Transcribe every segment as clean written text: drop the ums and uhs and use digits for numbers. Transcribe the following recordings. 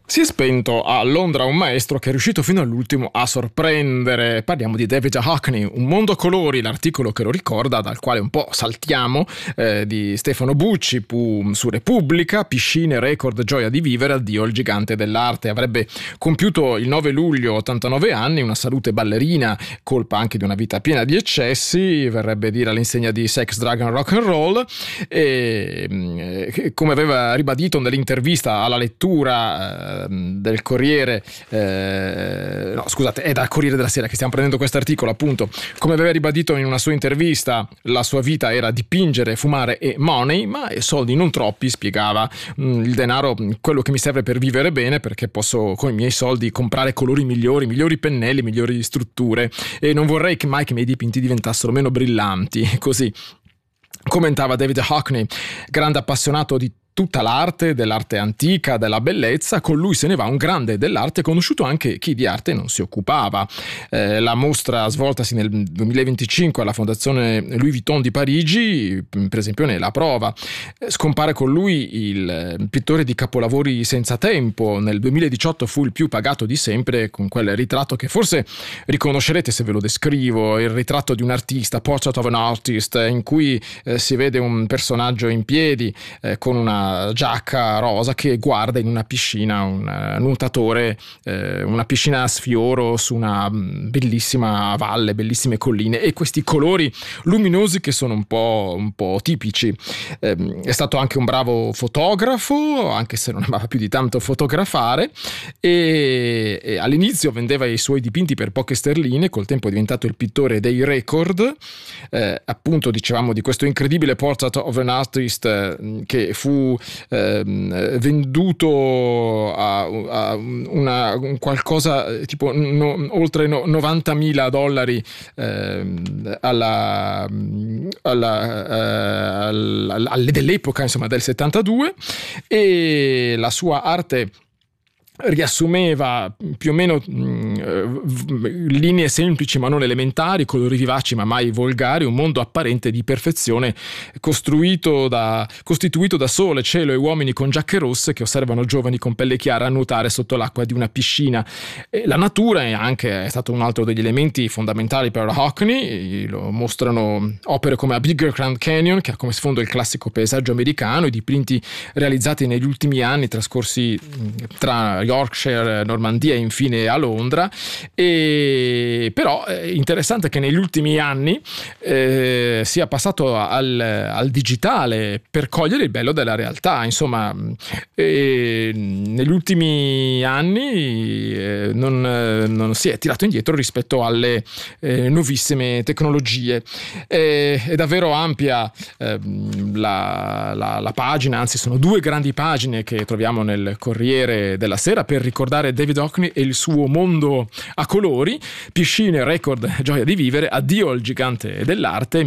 Si è spento a Londra un maestro che è riuscito fino all'ultimo a sorprendere. Parliamo di David Hockney, Un mondo a colori, l'articolo che lo ricorda, dal quale un po' saltiamo, di Stefano Bucci su Repubblica. Piscine, record, gioia di vivere, addio il gigante dell'arte. Avrebbe compiuto il 9 luglio 89 anni, una salute ballerina, colpa anche di una vita piena di eccessi, verrebbe dire all'insegna di sex, drug and rock and roll. E come aveva ribadito nell'intervista alla lettura del Corriere, è dal Corriere della Sera che stiamo prendendo questo articolo, appunto, come aveva ribadito in una sua intervista, la sua vita era dipingere, fumare e money, ma soldi non troppi, spiegava. Il denaro, quello che mi serve per vivere bene, perché posso con i miei soldi comprare colori migliori pennelli, migliori strutture, e non vorrei mai che i miei dipinti diventassero meno brillanti. Così commentava David Hockney, grande appassionato di tutta l'arte, dell'arte antica, della bellezza. Con lui se ne va un grande dell'arte, conosciuto anche chi di arte non si occupava. La mostra svoltasi nel 2025 alla Fondazione Louis Vuitton di Parigi, per esempio, ne è la prova. Scompare con lui il pittore di capolavori senza tempo. Nel 2018 fu il più pagato di sempre, con quel ritratto che forse riconoscerete se ve lo descrivo, il ritratto di un artista, Portrait of an Artist, in cui si vede un personaggio in piedi con una giacca rosa che guarda in una piscina, un nuotatore, una piscina a sfioro su una bellissima valle, bellissime colline, e questi colori luminosi che sono un po' tipici. È stato anche un bravo fotografo, anche se non amava più di tanto fotografare, e all'inizio vendeva i suoi dipinti per poche sterline. Col tempo è diventato il pittore dei record. Appunto, dicevamo di questo incredibile Portrait of an Artist che fu venduto a un qualcosa tipo oltre $90.000 dell'epoca, insomma, del 72, e la sua arte riassumeva più o meno linee semplici ma non elementari, colori vivaci ma mai volgari, un mondo apparente di perfezione costituito da sole, cielo e uomini con giacche rosse che osservano giovani con pelle chiara a nuotare sotto l'acqua di una piscina. La natura è stato un altro degli elementi fondamentali per Hockney. Lo mostrano opere come A Bigger Grand Canyon, che ha come sfondo il classico paesaggio americano, i dipinti realizzati negli ultimi anni trascorsi tra Yorkshire, Normandia e infine a Londra. E però è interessante che negli ultimi anni sia passato al digitale per cogliere il bello della realtà. Insomma, negli ultimi anni non si è tirato indietro rispetto alle nuovissime tecnologie. È davvero ampia la pagina, anzi sono due grandi pagine che troviamo nel Corriere della Sera per ricordare David Hockney e il suo mondo a colori. Piscine, record, gioia di vivere, addio al gigante dell'arte,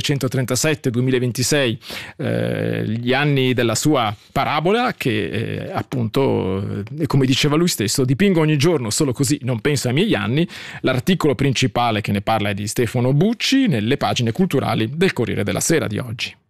1937-2026, gli anni della sua parabola che appunto, come diceva lui stesso, dipingo ogni giorno solo così non penso ai miei anni. L'articolo principale che ne parla è di Stefano Bucci nelle pagine culturali del Corriere della Sera di oggi.